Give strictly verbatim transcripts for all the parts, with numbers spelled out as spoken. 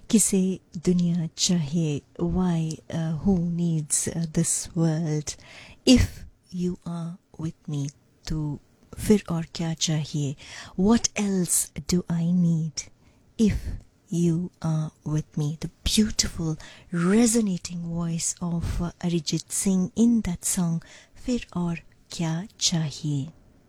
किसे दुनिया चाहिए, why, uh, who needs uh, this world? If you are with me, तो फिर और क्या चाहिए? What else do I need? If you are with me, the beautiful resonating voice of uh, Arijit Singh in that song, फिर और क्या चाहिए.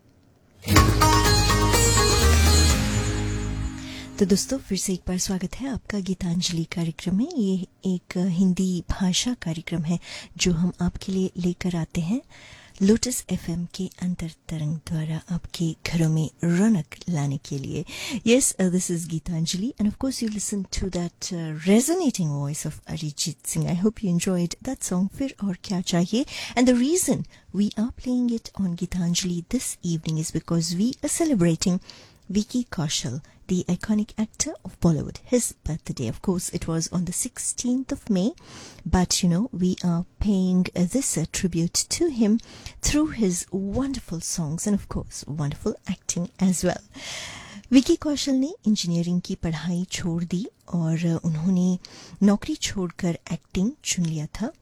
तो दोस्तों फिर से एक बार स्वागत है आपका गीतांजलि कार्यक्रम में. ये एक हिंदी भाषा कार्यक्रम है जो हम आपके लिए लेकर आते हैं लोटस एफएम के अंतरतरंग द्वारा आपके घरों में रौनक लाने के लिए. Yes, uh, this is Geetanjali, and of course you listened to that uh, resonating voice of Arijit Singh. I hope you enjoyed that song, Fir Aur Kya Chahiye. And the reason we are playing it on Geetanjali this evening is because we are celebrating Vicky Kaushal, the iconic actor of Bollywood. His birthday, of course, it was on the sixteenth of May, but you know, we are paying uh, this uh, tribute to him through his wonderful songs and of course, wonderful acting as well. Vicky Kaushal ने engineering की पढ़ाई छोड़ दी और उन्होंने नौकरी छोड़कर acting चुन लिया था.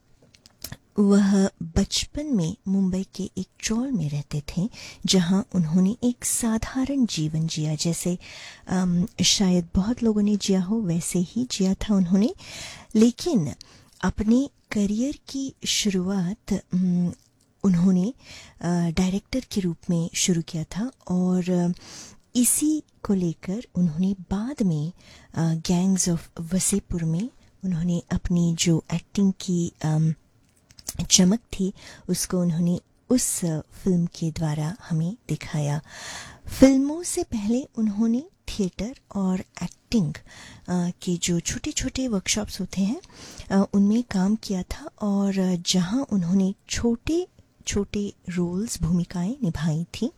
वह बचपन में मुंबई के एक चौल में रहते थे जहां उन्होंने एक साधारण जीवन जिया, जैसे आम, शायद बहुत लोगों ने जिया हो वैसे ही जिया था उन्होंने. लेकिन अपने करियर की शुरुआत उम, उन्होंने डायरेक्टर के रूप में शुरू किया था और इसी को लेकर उन्होंने बाद में गैंग्स ऑफ वसेपुर में उन्होंने अपनी जो एक्टिंग की आम, चमक थी उसको उन्होंने उस फिल्म के द्वारा हमें दिखाया. फिल्मों से पहले उन्होंने थिएटर और एक्टिंग के जो छोटे छोटे वर्कशॉप्स होते हैं उनमें काम किया था और जहां उन्होंने छोटे छोटे रोल्स भूमिकाएं निभाई थी.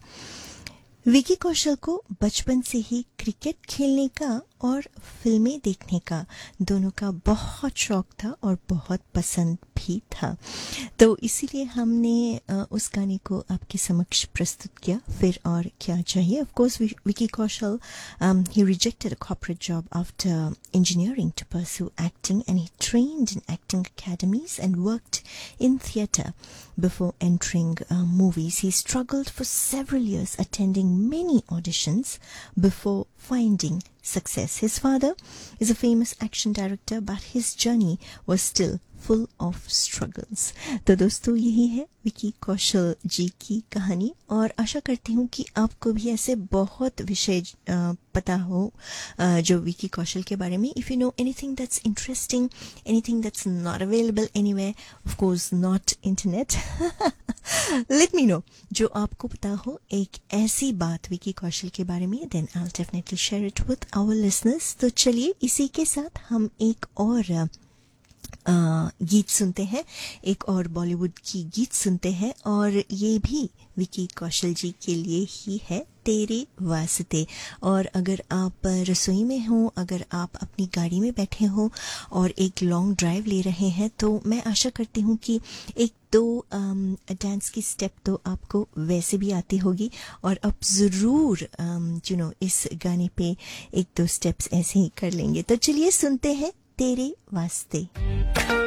विकी कौशल को बचपन से ही क्रिकेट खेलने का और फिल्में देखने का दोनों का बहुत शौक था और बहुत पसंद भी था. तो इसीलिए हमने उस गाने को आपके समक्ष प्रस्तुत किया, फिर और क्या चाहिए. Of course Vicky Kaushal he rejected a corporate job after engineering to pursue acting, and he trained in acting academies and worked in theatre before entering uh, movies. He struggled for several years, attending many auditions before finding success. His father is a famous action director, but his journey was still full of struggles. तो दोस्तों यही है विकी कौशल जी की कहानी और आशा करती हूँ कि आपको भी ऐसे बहुत विषय पता हो जो विकी कौशल के बारे में. If you know anything that's interesting, anything that's not available anywhere, of course not internet, let me know. जो आपको पता हो एक ऐसी बात विकी कौशल के बारे में, then I'll definitely share it with our listeners. तो चलिए इसी के साथ हम एक और आ, गीत सुनते हैं, एक और बॉलीवुड की गीत सुनते हैं और ये भी विकी कौशल जी के लिए ही है, तेरे वास्ते. और अगर आप रसोई में हो, अगर आप अपनी गाड़ी में बैठे हो और एक लॉन्ग ड्राइव ले रहे हैं तो मैं आशा करती हूँ कि एक दो डांस की स्टेप तो आपको वैसे भी आती होगी और आप ज़रूर यू नो इस गाने पे एक दो स्टेप्स ऐसे ही कर लेंगे. तो चलिए सुनते हैं तेरे वास्ते.